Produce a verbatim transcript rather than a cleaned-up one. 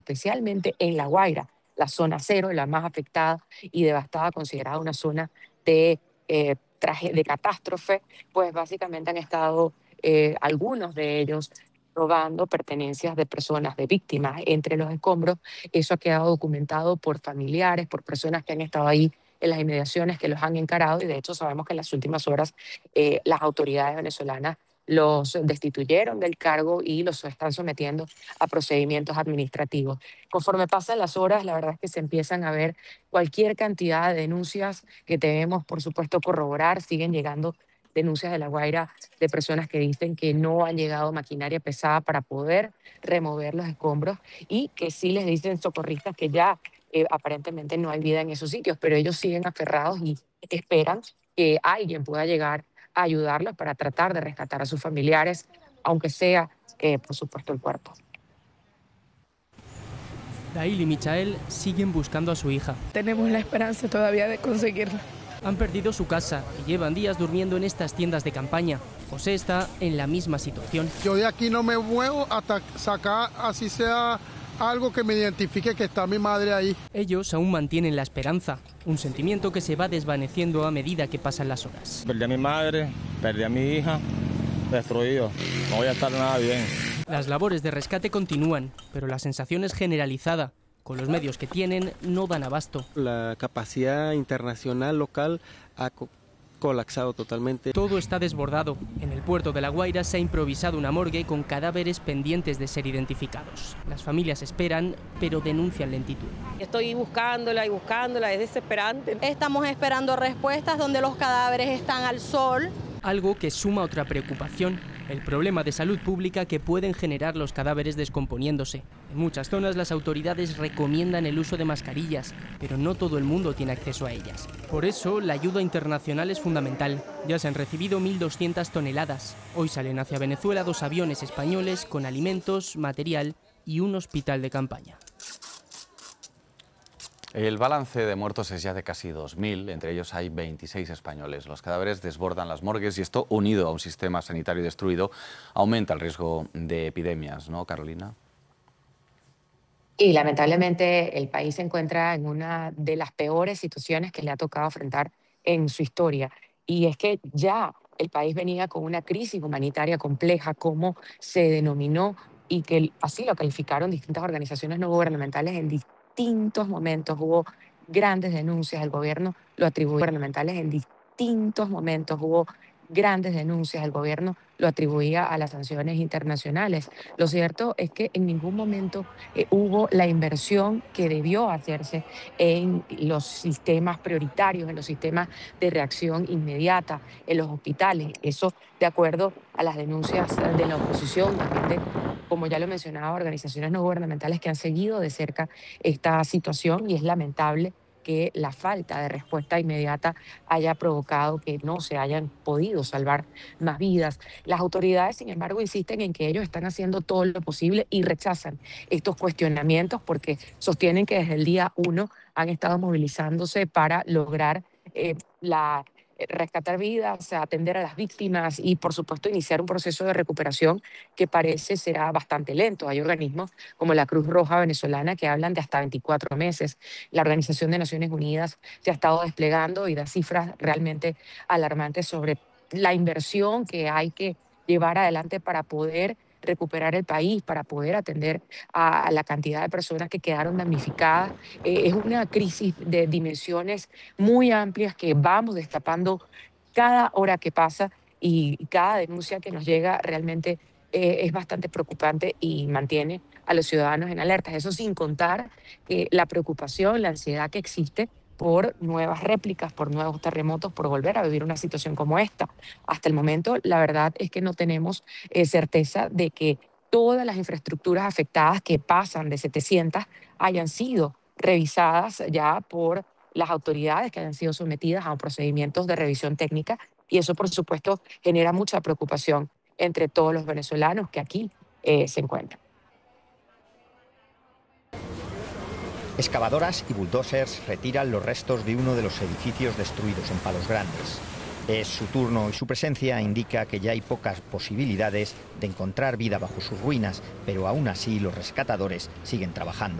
especialmente en La Guaira, la zona cero, la más afectada y devastada, considerada una zona de, eh, traje, de catástrofe, pues básicamente han estado eh, algunos de ellos robando pertenencias de personas, de víctimas entre los escombros. Eso ha quedado documentado por familiares, por personas que han estado ahí en las inmediaciones, que los han encarado, y de hecho sabemos que en las últimas horas eh, las autoridades venezolanas los destituyeron del cargo y los están sometiendo a procedimientos administrativos. Conforme pasan las horas, la verdad es que se empiezan a ver cualquier cantidad de denuncias que debemos, por supuesto, corroborar. Siguen llegando denuncias de La Guaira de personas que dicen que no han llegado maquinaria pesada para poder remover los escombros y que sí les dicen socorristas que ya eh, aparentemente no hay vida en esos sitios, pero ellos siguen aferrados y esperan que alguien pueda llegar a ayudarlos para tratar de rescatar a sus familiares, aunque sea, eh, por supuesto, el cuerpo. Dail y Michael siguen buscando a su hija. Tenemos la esperanza todavía de conseguirla. Han perdido su casa y llevan días durmiendo en estas tiendas de campaña. José está en la misma situación. Yo de aquí no me muevo hasta sacar, así sea, algo que me identifique que está mi madre ahí. Ellos aún mantienen la esperanza, un sentimiento que se va desvaneciendo a medida que pasan las horas. Perdí a mi madre, perdí a mi hija, destruido, no voy a estar nada bien. Las labores de rescate continúan, pero la sensación es generalizada. Con los medios que tienen, no dan abasto. La capacidad internacional local ha co colapsado totalmente. Todo está desbordado. En el puerto de La Guaira se ha improvisado una morgue con cadáveres pendientes de ser identificados. Las familias esperan, pero denuncian lentitud. Estoy buscándola y buscándola, es desesperante. Estamos esperando respuestas donde los cadáveres están al sol. Algo que suma otra preocupación, el problema de salud pública que pueden generar los cadáveres descomponiéndose. En muchas zonas las autoridades recomiendan el uso de mascarillas, pero no todo el mundo tiene acceso a ellas. Por eso, la ayuda internacional es fundamental. Ya se han recibido mil doscientas toneladas. Hoy salen hacia Venezuela dos aviones españoles con alimentos, material y un hospital de campaña. El balance de muertos es ya de casi dos mil, entre ellos hay veintiséis españoles. Los cadáveres desbordan las morgues y esto, unido a un sistema sanitario destruido, aumenta el riesgo de epidemias, ¿no, Carolina? Y lamentablemente el país se encuentra en una de las peores situaciones que le ha tocado enfrentar en su historia. Y es que ya el país venía con una crisis humanitaria compleja, como se denominó, y que así lo calificaron distintas organizaciones no gubernamentales en distintos momentos. Hubo grandes denuncias, el gobierno lo atribuyó gubernamentales en distintos momentos, hubo grandes denuncias, el gobierno lo atribuía a las sanciones internacionales. Lo cierto es que en ningún momento eh, hubo la inversión que debió hacerse en los sistemas prioritarios, en los sistemas de reacción inmediata, en los hospitales. Eso de acuerdo a las denuncias de la oposición, también de, como ya lo mencionaba, organizaciones no gubernamentales que han seguido de cerca esta situación, y es lamentable que la falta de respuesta inmediata haya provocado que no se hayan podido salvar más vidas. Las autoridades, sin embargo, insisten en que ellos están haciendo todo lo posible y rechazan estos cuestionamientos porque sostienen que desde el día uno han estado movilizándose para lograr eh, la rescatar vidas, atender a las víctimas y, por supuesto, iniciar un proceso de recuperación que parece será bastante lento. Hay organismos como la Cruz Roja venezolana que hablan de hasta veinticuatro meses. La Organización de Naciones Unidas se ha estado desplegando y da cifras realmente alarmantes sobre la inversión que hay que llevar adelante para poder recuperar el país, para poder atender a, a la cantidad de personas que quedaron damnificadas. Eh, es una crisis de dimensiones muy amplias que vamos destapando cada hora que pasa, y cada denuncia que nos llega realmente eh, es bastante preocupante y mantiene a los ciudadanos en alerta. Eso sin contar eh, la preocupación, la ansiedad que existe por nuevas réplicas, por nuevos terremotos, por volver a vivir una situación como esta. Hasta el momento, la verdad es que no tenemos eh, certeza de que todas las infraestructuras afectadas, que pasan de setecientas, hayan sido revisadas ya por las autoridades, que hayan sido sometidas a procedimientos de revisión técnica, y eso, por supuesto, genera mucha preocupación entre todos los venezolanos que aquí eh, se encuentran. Excavadoras y bulldozers retiran los restos de uno de los edificios destruidos en Palos Grandes. Es su turno y su presencia indica que ya hay pocas posibilidades de encontrar vida bajo sus ruinas, pero aún así los rescatadores siguen trabajando.